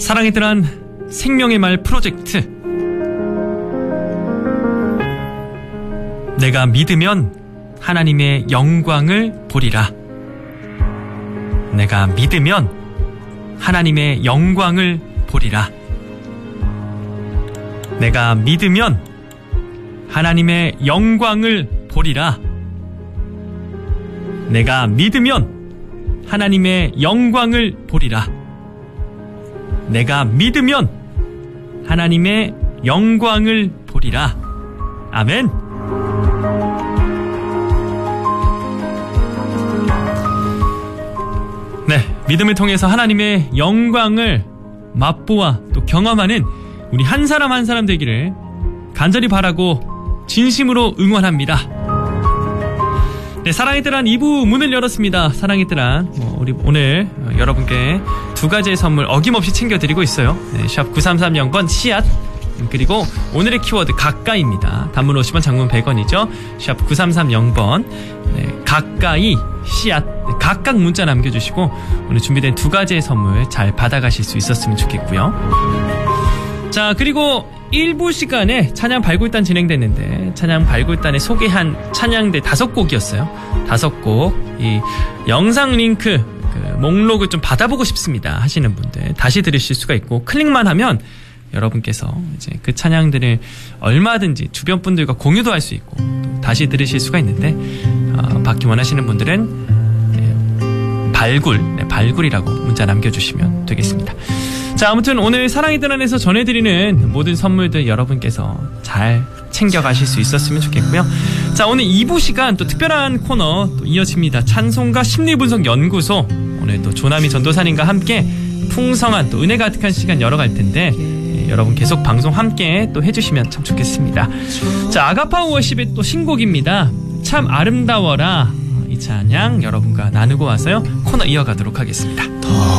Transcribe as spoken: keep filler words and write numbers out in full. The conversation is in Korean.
사랑에 들어간 생명의 말 프로젝트. 내가 믿으면 하나님의 영광을 보리라. 내가 믿으면 하나님의 영광을 보리라. 내가 믿으면 하나님의 영광을 보리라. 내가 믿으면 하나님의 영광을 보리라. 내가 믿으면 하나님의 영광을 보리라. 아멘. 네, 믿음을 통해서 하나님의 영광을 맛보아 또 경험하는 우리 한 사람 한 사람 되기를 간절히 바라고 진심으로 응원합니다. 네, 사랑의 뜨란 이 부 문을 열었습니다. 사랑의 뜨란 어, 우리 오늘 어, 여러분께 두 가지의 선물 어김없이 챙겨드리고 있어요. 네, 샵 구삼삼영 번 씨앗, 그리고 오늘의 키워드 가까이입니다. 단문 오십 원, 장문 백 원이죠. 샵 구삼삼영 번 네, 가까이 씨앗, 네, 각각 문자 남겨주시고 오늘 준비된 두 가지의 선물 잘 받아가실 수 있었으면 좋겠고요. 자, 그리고 일부 시간에 찬양 발굴단 진행됐는데 찬양 발굴단에 소개한 찬양들 다섯 곡이었어요. 다섯 곡. 이 영상 링크 그 목록을 좀 받아보고 싶습니다 하시는 분들 다시 들으실 수가 있고, 클릭만 하면 여러분께서 이제 그 찬양들을 얼마든지 주변 분들과 공유도 할 수 있고 또 다시 들으실 수가 있는데, 어, 받기 원하시는 분들은 네, 발굴, 네, 발굴이라고 문자 남겨주시면 되겠습니다. 자, 아무튼 오늘 사랑의 뜨란에서 전해드리는 모든 선물들 여러분께서 잘 챙겨가실 수 있었으면 좋겠고요. 자, 오늘 이 부 시간 또 특별한 코너 또 이어집니다. 찬송가 심리분석 연구소. 오늘 또 조남희 전도사님과 함께 풍성한 또 은혜 가득한 시간 열어갈 텐데, 예, 여러분 계속 방송 함께 또 해주시면 참 좋겠습니다. 자, 아가파 워십의 또 신곡입니다. 참 아름다워라. 이 찬양 여러분과 나누고 와서요 코너 이어가도록 하겠습니다.